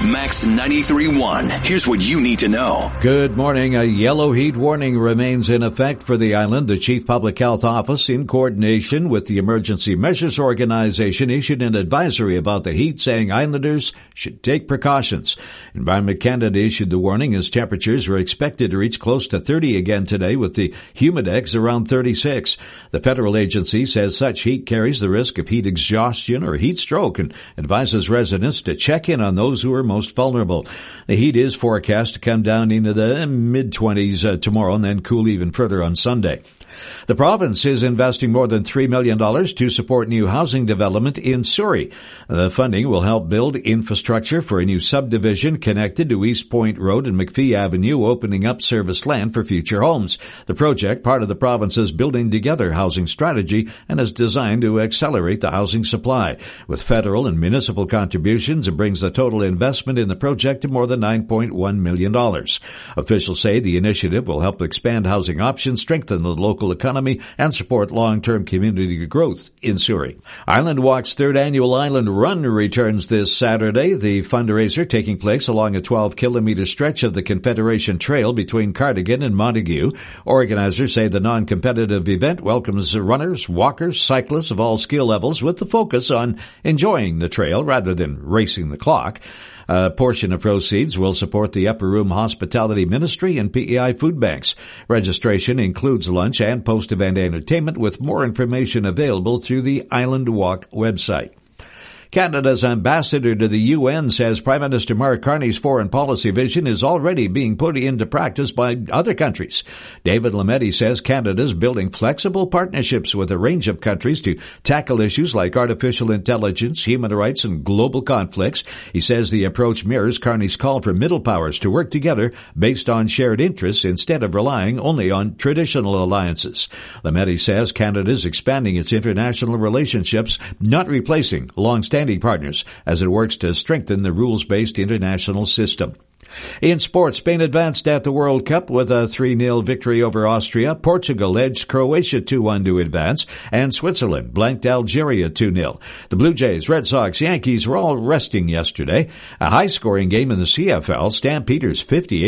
Max 93.1. Here's what you need to know. Good morning. A yellow heat warning remains in effect for the island. The Chief Public Health Office, in coordination with the Emergency Measures Organization, issued an advisory about the heat, saying islanders should take precautions. Environment Canada issued the warning as temperatures are expected to reach close to 30 again today, with the humidex around 36. The federal agency says such heat carries the risk of heat exhaustion or heat stroke and advises residents to check in on those who are most vulnerable. The heat is forecast to come down into the mid-20s tomorrow and then cool even further on Sunday. The province is investing more than $3 million to support new housing development in Surrey. The funding will help build infrastructure for a new subdivision connected to East Point Road and McPhee Avenue, opening up service land for future homes. The project, part of the province's Building Together housing strategy, and is designed to accelerate the housing supply. With federal and municipal contributions, it brings the total investment in the project to more than $9.1 million. Officials say the initiative will help expand housing options, strengthen the local economy, and support long-term community growth in Surrey. Island Walk's third annual Island Run returns this Saturday. The fundraiser taking place along a 12-kilometer stretch of the Confederation Trail between Cardigan and Montague. Organizers say the non-competitive event welcomes runners, walkers, cyclists of all skill levels, with the focus on enjoying the trail rather than racing the clock. A portion of proceeds will support the Upper Room Hospitality Ministry and PEI food banks. Registration includes lunch and post-event entertainment, with more information available through the Island Walk website. Canada's ambassador to the UN says Prime Minister Mark Carney's foreign policy vision is already being put into practice by other countries. David Lametti says Canada is building flexible partnerships with a range of countries to tackle issues like artificial intelligence, human rights, and global conflicts. He says the approach mirrors Carney's call for middle powers to work together based on shared interests instead of relying only on traditional alliances. Lametti says Canada is expanding its international relationships, not replacing long-standing partners, as it works to strengthen the rules-based international system. In sports, Spain advanced at the World Cup with a 3-0 victory over Austria. Portugal edged Croatia 2-1 to advance, and Switzerland blanked Algeria 2-0. The Blue Jays, Red Sox, Yankees were all resting yesterday. A high-scoring game in the CFL, Stampeders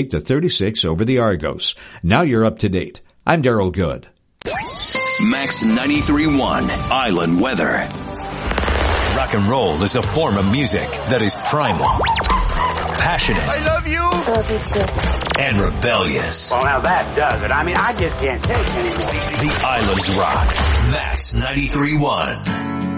58-36 over the Argos. Now you're up to date. I'm Daryl Good. Max 93.1 Island Weather. Rock and roll is a form of music that is primal, passionate, I love you, and rebellious. Well, now that does it. I mean, I just can't take it anymore. The Islands rock. Max 93.1.